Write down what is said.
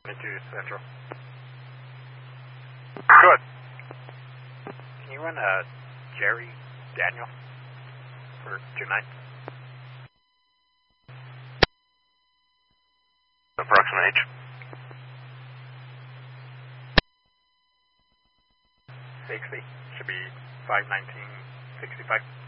Into Central. Good. Can you run Jerry Daniel for 29? Approximate age? 60. Should be 51965.